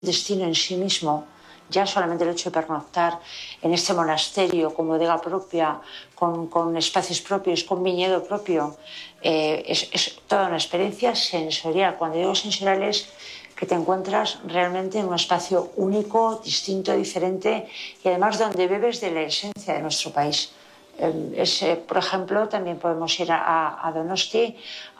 destino en sí mismo. Ya solamente el hecho de pernoctar en este monasterio con bodega propia, con espacios propios, con viñedo propio, es toda una experiencia sensorial. Cuando digo sensorial es que te encuentras realmente en un espacio único, distinto, diferente y además donde bebes de la esencia de nuestro país. Por ejemplo, también podemos ir a Donosti,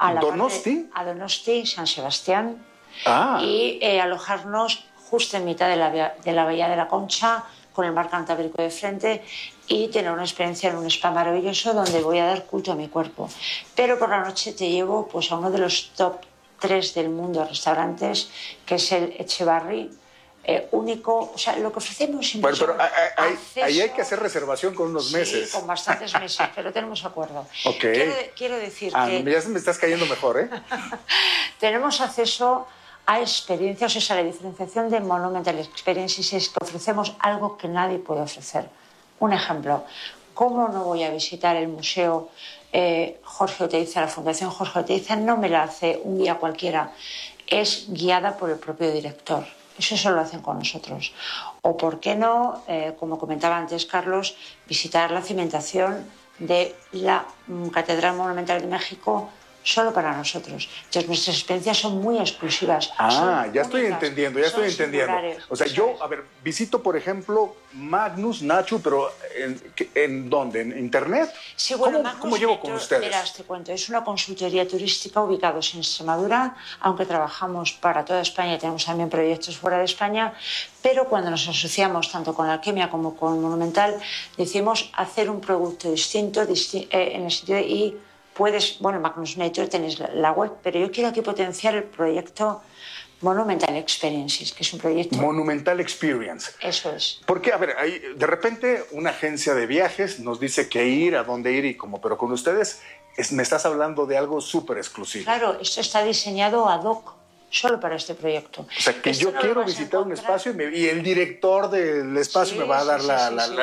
a Donosti, San Sebastián, y alojarnos justo en mitad de la Bahía de la Concha, con el mar Cantábrico de frente y tener una experiencia en un spa maravilloso donde voy a dar culto a mi cuerpo. Pero por la noche te llevo pues, a uno de los top 3 del mundo de restaurantes, que es el Etxebarri, único. O sea, lo que ofrecemos... Bueno, pero ahí hay que hacer reservación con unos meses. Sí, con bastantes meses, pero tenemos acuerdo. Okay. Quiero decir que... Ya me estás cayendo mejor, ¿eh? Tenemos acceso a experiencias, o sea, la diferenciación de Monumental Experiences es que ofrecemos algo que nadie puede ofrecer. Un ejemplo, ¿cómo no voy a visitar el museo Jorge Oteiza? La Fundación Jorge Oteiza no me la hace un guía cualquiera, es guiada por el propio director. Eso solo lo hacen con nosotros. O, ¿por qué no, como comentaba antes Carlos, visitar la cimentación de la Catedral Monumental de México solo para nosotros? Entonces, nuestras experiencias son muy exclusivas. Ya estoy entendiendo. O sea, yo, a ver, visito, por ejemplo, Magnus Natur, pero ¿en dónde? ¿En internet? Sí, bueno, ¿Cómo llevo con ustedes? Verás, te cuento, es una consultoría turística ubicados en Extremadura, aunque trabajamos para toda España y tenemos también proyectos fuera de España, pero cuando nos asociamos tanto con Alquimia como con Monumental, decimos hacer un producto distinto en el sentido de... Magnus Natur tenéis la web, pero yo quiero aquí potenciar el proyecto Monumental Experiences, que es un proyecto... Monumental Experience. Eso es. Porque, a ver, de repente una agencia de viajes nos dice qué ir, a dónde ir pero con ustedes me estás hablando de algo súper exclusivo. Claro, esto está diseñado ad hoc solo para este proyecto. O sea, que yo quiero visitar un espacio y el director del espacio me va a dar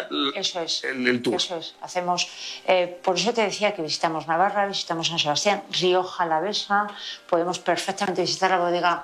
el tour. Eso es. Hacemos, por eso te decía que visitamos Navarra, visitamos San Sebastián, Rioja Alavesa, podemos perfectamente visitar la bodega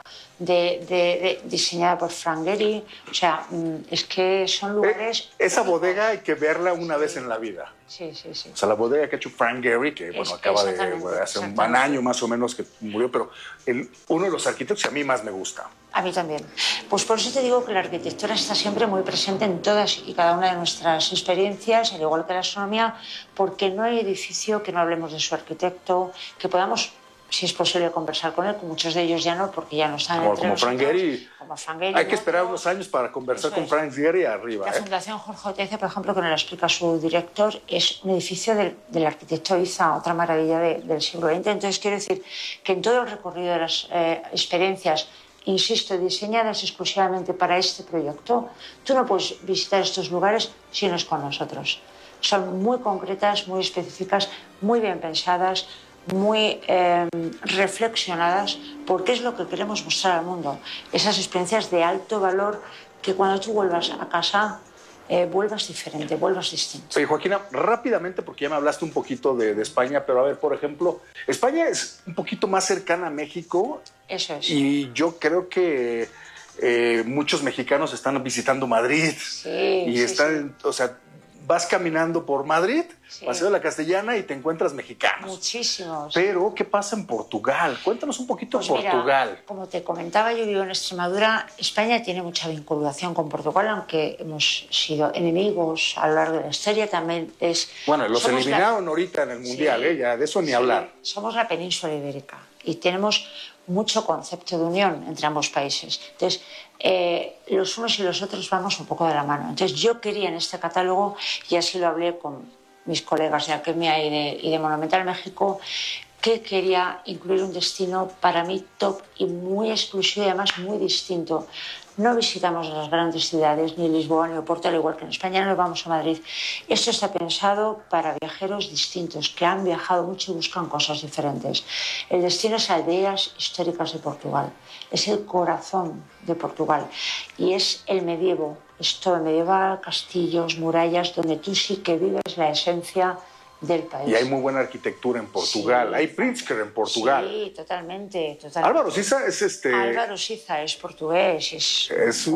diseñada por Frank Gehry. O sea, es que son lugares... Esa bodega hay que verla una vez en la vida. Sí. O sea, la bodega que ha hecho Frank Gehry, que acaba de hace un año más o menos que murió, pero uno de los arquitectos que a mí más me gusta. A mí también. Pues por eso te digo que la arquitectura está siempre muy presente en todas y cada una de nuestras experiencias, al igual que la astronomía, porque no hay edificio que no hablemos de su arquitecto, que podamos, si es posible, conversar con él, con muchos de ellos ya no, porque ya no están entre nosotros. Como Frank Gehry. Hay que esperar unos años para conversar con Frank Gehry arriba. La Fundación Jorge Oteiza, por ejemplo, que nos lo explica su director, es un edificio del arquitecto Iza, otra maravilla del siglo XX. Entonces, quiero decir que en todo el recorrido de las experiencias, insisto, diseñadas exclusivamente para este proyecto, tú no puedes visitar estos lugares si no es con nosotros. Son muy concretas, muy específicas, muy bien pensadas, muy reflexionadas, porque es lo que queremos mostrar al mundo. Esas experiencias de alto valor que cuando tú vuelvas a casa vuelvas diferente, vuelvas distinto. Oye, Joaquina, rápidamente, porque ya me hablaste un poquito de España, pero a ver, por ejemplo, España es un poquito más cercana a México. Eso es. Y yo creo que muchos mexicanos están visitando Madrid. O sea, vas caminando por Madrid, Paseo de la Castellana, y te encuentras mexicanos. Muchísimos. Pero, ¿qué pasa en Portugal? Cuéntanos un poquito de Portugal. Mira, como te comentaba, yo vivo en Extremadura. España tiene mucha vinculación con Portugal, aunque hemos sido enemigos a lo largo de la historia. También es... Bueno, los eliminaron ahorita en el Mundial, ya de eso ni hablar. Somos la península ibérica y tenemos mucho concepto de unión entre ambos países. Entonces, los unos y los otros vamos un poco de la mano. Entonces, yo quería en este catálogo, y así lo hablé con mis colegas de Alquimia y de Monumental México, que quería incluir un destino para mí top y muy exclusivo y además muy distinto. No visitamos las grandes ciudades, ni Lisboa ni Oporto, al igual que en España no vamos a Madrid. Esto está pensado para viajeros distintos, que han viajado mucho y buscan cosas diferentes. El destino es Aldeas Históricas de Portugal. Es el corazón de Portugal y es el medievo. Es todo medieval, castillos, murallas, donde tú sí que vives la esencia del país. Y hay muy buena arquitectura en Portugal. Sí. Hay Pritzker en Portugal. Sí, totalmente. Álvaro Siza es Álvaro Siza es portugués. Es